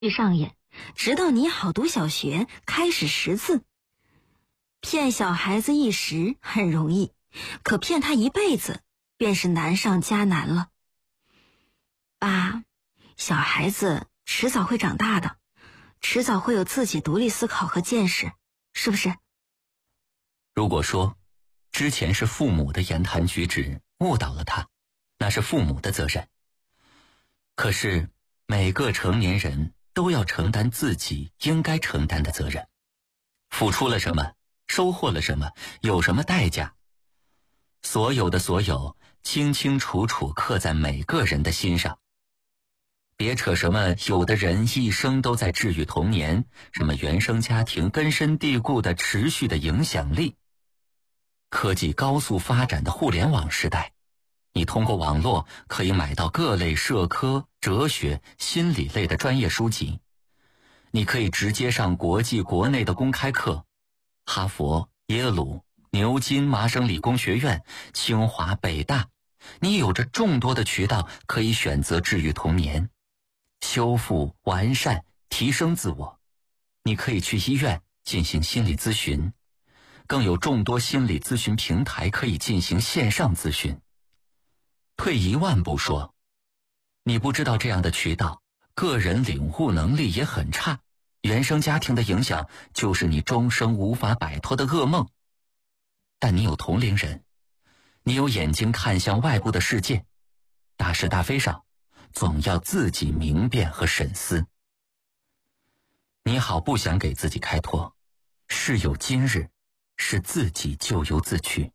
上演，直到你好读小学开始识字。骗小孩子一时很容易，可骗他一辈子便是难上加难了。爸，小孩子迟早会长大的，迟早会有自己独立思考和见识，是不是？ 如果说之前是父母的言谈举止误导了他，那是父母的责任。可是每个成年人都要承担自己应该承担的责任，付出了什么，收获了什么，有什么代价，所有的所有清清楚楚刻在每个人的心上。别扯什么有的人一生都在治愈童年，什么原生家庭根深蒂固的持续的影响力。科技高速发展的互联网时代，你通过网络可以买到各类社科、哲学、心理类的专业书籍，你可以直接上国际国内的公开课，哈佛、耶鲁、牛津、麻省理工学院、清华、北大，你有着众多的渠道可以选择治愈童年，修复、完善、提升自我。你可以去医院进行心理咨询，更有众多心理咨询平台可以进行线上咨询。退一万步说，你不知道这样的渠道，个人领悟能力也很差，原生家庭的影响就是你终生无法摆脱的噩梦。但你有同龄人，你有眼睛看向外部的世界，大是大非上总要自己明辨和审思。你好不想给自己开脱，事有今日，是自己咎由自取。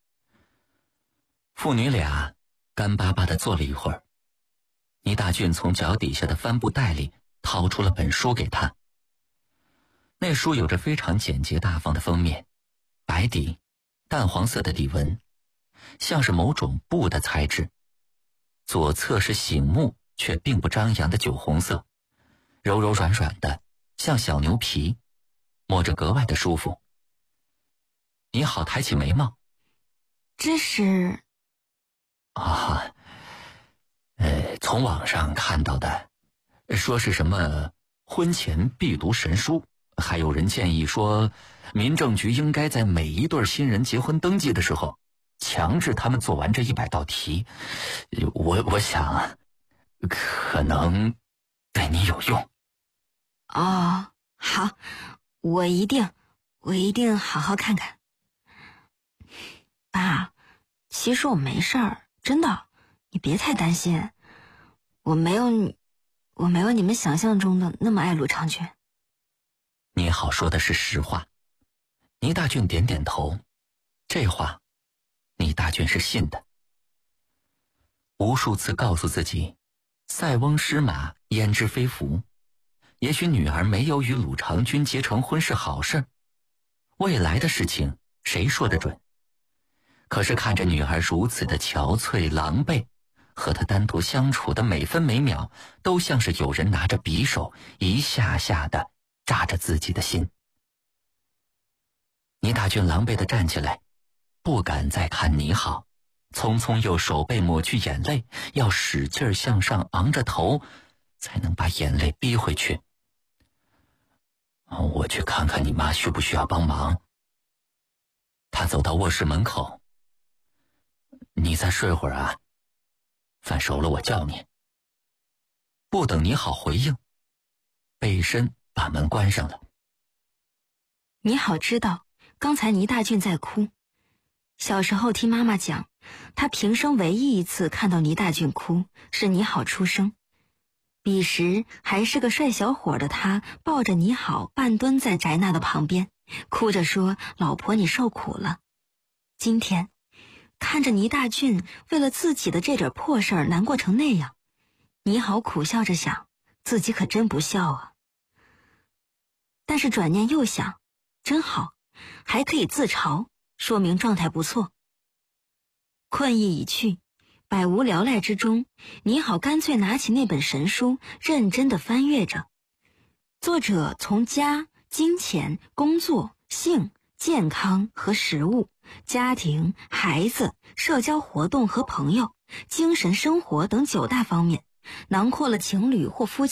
父女俩干巴巴地坐了一会儿，倪大俊从脚底下的帆布袋里掏出了本书给他。那书有着非常简洁大方的封面，白底，淡黄色的底纹，像是某种布的材质。左侧是醒目却并不张扬的酒红色，柔柔软软的，像小牛皮，摸着格外的舒服。你好抬起眉毛， 这是从网上看到的，说是什么婚前必读神书，还有人建议说民政局应该在每一对新人结婚登记的时候强制他们做完这100道题。我想可能对你有用。 哦，好，我一定好好看看。爸，其实我没事儿，真的，你别太担心。我没有你们想象中的那么爱鲁长卷。 你好说的是实话。倪大俊点点头，这话倪大俊是信的。无数次告诉自己，塞翁失马焉知非福，也许女儿没有与鲁长君结成婚是好事，未来的事情谁说得准。可是看着女儿如此的憔悴狼狈，和她单独相处的每分每秒都像是有人拿着匕首一下下的扎着自己的心。倪大俊狼狈地站起来，不敢再看你好，匆匆用手背抹去眼泪，要使劲向上昂着头，才能把眼泪逼回去。我去看看你妈需不需要帮忙。他走到卧室门口，你再睡会儿啊，饭熟了我叫你。不等你好回应，背身把门关上了。 你好知道刚才倪大俊在哭，小时候听妈妈讲，他平生唯一一次看到倪大俊哭是你好出生，彼时还是个帅小伙的他抱着你好半蹲在翟娜的旁边，哭着说老婆你受苦了。今天看着倪大俊为了自己的这点破事儿难过成那样，你好苦笑着想，自己可真不孝啊。但是转念又想，真好，还可以自嘲，说明状态不错。困意已去，百无聊赖之中，你好干脆拿起那本神书，认真地翻阅着。作者从家、金钱、工作、性、健康和食物、家庭、孩子、社交活动和朋友、精神生活等9大方面，囊括了情侣或夫妻们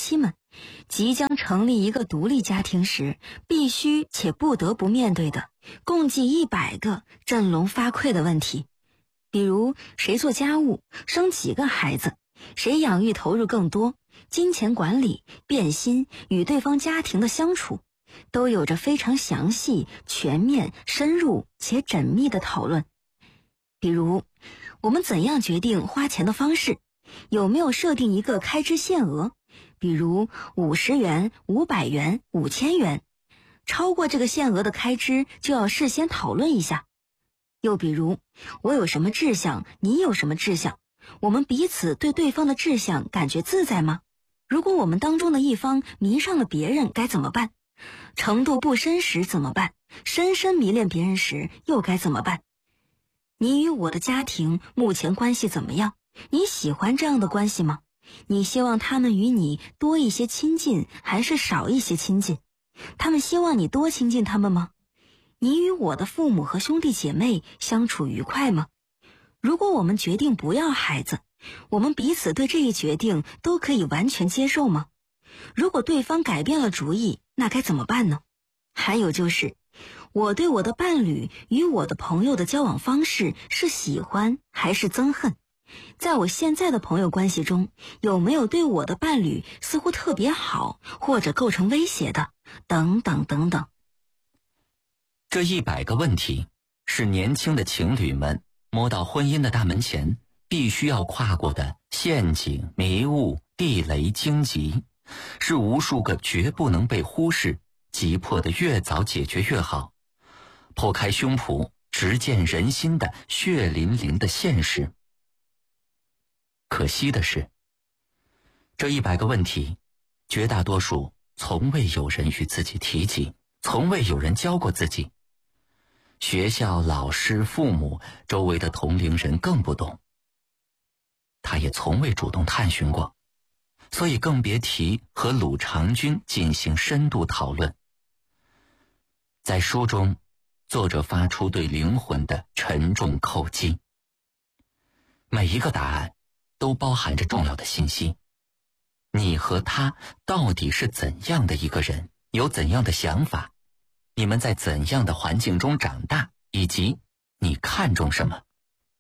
即将成立一个独立家庭时必须且不得不面对的共计100个振聋发聩的问题，比如谁做家务、生几个孩子、谁养育投入更多、金钱管理、变心与对方家庭的相处，都有着非常详细、全面、深入且缜密的讨论。比如，我们怎样决定花钱的方式，有没有设定一个开支限额，比如50元、500元、5000元，超过这个限额的开支就要事先讨论一下。又比如，我有什么志向，你有什么志向，我们彼此对对方的志向感觉自在吗？如果我们当中的一方迷上了别人该怎么办？程度不深时怎么办？深深迷恋别人时又该怎么办？你与我的家庭目前关系怎么样？你喜欢这样的关系吗？你希望他们与你多一些亲近，还是少一些亲近？他们希望你多亲近他们吗？你与我的父母和兄弟姐妹相处愉快吗？如果我们决定不要孩子，我们彼此对这一决定都可以完全接受吗？如果对方改变了主意，那该怎么办呢？还有就是，我对我的伴侣与我的朋友的交往方式是喜欢还是憎恨？在我现在的朋友关系中，有没有对我的伴侣似乎特别好，或者构成威胁的？等等等等。 这100个问题，是年轻的情侣们摸到婚姻的大门前必须要跨过的陷阱、迷雾、地雷、荆棘，是无数个绝不能被忽视、急迫的越早解决越好，剖开胸脯直见人心的血淋淋的现实。可惜的是，这100个问题，绝大多数从未有人与自己提及，从未有人教过自己。学校、老师、父母、周围的同龄人更不懂，他也从未主动探寻过，所以更别提和鲁长君进行深度讨论。在书中，作者发出对灵魂的沉重叩击。每一个答案都包含着重要的信息。你和他到底是怎样的一个人，有怎样的想法，你们在怎样的环境中长大，以及你看重什么？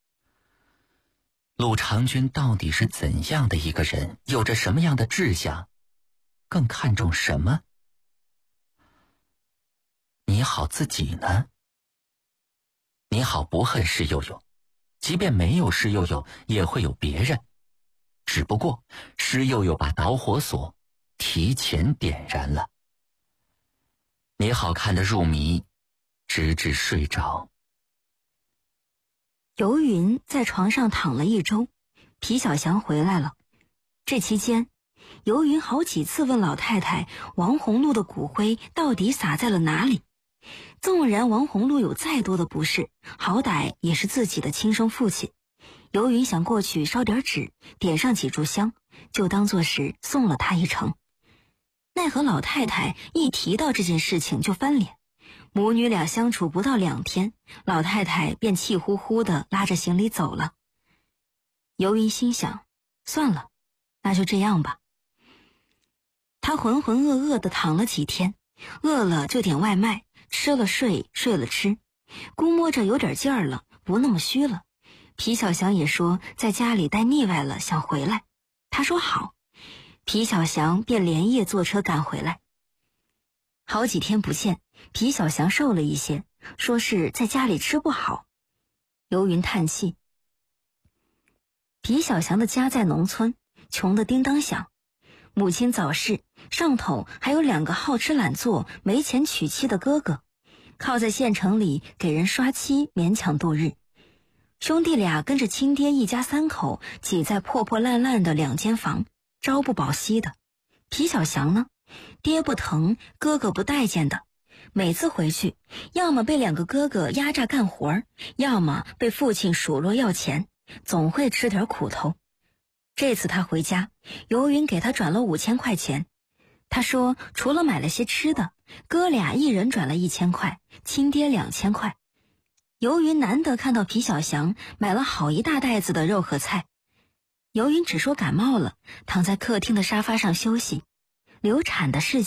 鲁长君到底是怎样的一个人，有着什么样的志向，更看重什么？你好自己呢？你好不恨施佑佑，即便没有施佑佑，也会有别人，只不过施佑佑把导火索提前点燃了。你好看的入迷，直至睡着。 游云在床上躺了1周，皮小祥回来了。这期间，游云好几次问老太太王红禄的骨灰到底撒在了哪里。纵然王红禄有再多的不是，好歹也是自己的亲生父亲。游云想过去烧点纸，点上几炷香，就当作是送了他一程。奈何老太太一提到这件事情就翻脸，母女俩相处不到2天，老太太便气呼呼地拉着行李走了。游云心想，算了，那就这样吧。他浑浑噩噩地躺了几天，饿了就点外卖，吃了睡，睡了吃，估摸着有点劲儿了，不那么虚了。皮小祥也说在家里待腻歪了，想回来。他说好，皮小祥便连夜坐车赶回来。好几天不见，皮小祥瘦了一些，说是在家里吃不好。游云叹气。皮小祥的家在农村，穷得叮当响，母亲早逝，上头还有2个好吃懒做、没钱娶妻的哥哥，靠在县城里给人刷漆勉强度日。兄弟俩跟着亲爹一家3口挤在破破烂烂的2间房，朝不保夕的。皮小祥呢，爹不疼，哥哥不待见的，每次回去，要么被2个哥哥压榨干活，要么被父亲数落要钱，总会吃点苦头。这次他回家，游云给他转了5000块钱。他说除了买了些吃的，哥俩一人转了1000块，亲爹2000块。游云难得看到皮小祥买了好一大袋子的肉和菜。游云只说感冒了，躺在客厅的沙发上休息。 流产的事